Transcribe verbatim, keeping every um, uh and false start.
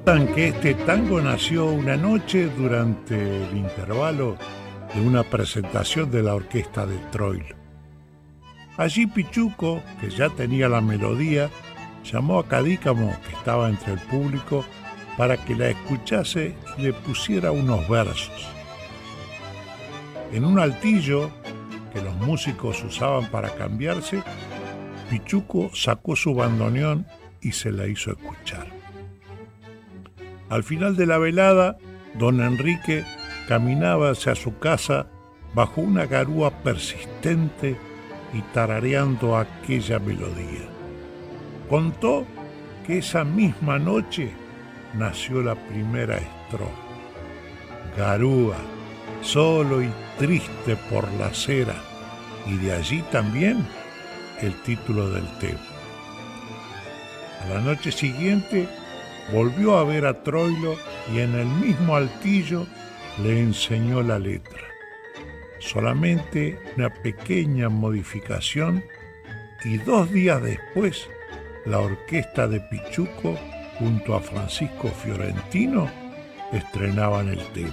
Cuentan que este tango nació una noche durante el intervalo de una presentación de la orquesta de Troilo. Allí Pichuco, que ya tenía la melodía, llamó a Cadícamo, que estaba entre el público, para que la escuchase y le pusiera unos versos. En un altillo que los músicos usaban para cambiarse, Pichuco sacó su bandoneón y se la hizo escuchar. Al final de la velada, don Enrique caminaba hacia su casa bajo una garúa persistente y tarareando aquella melodía. Contó que esa misma noche nació la primera estrofa. Garúa, solo y triste por la acera, y de allí también el título del tema. A la noche siguiente volvió a ver a Troilo y en el mismo altillo le enseñó la letra. Solamente una pequeña modificación y dos días después la orquesta de Pichuco junto a Francisco Fiorentino estrenaban el tema.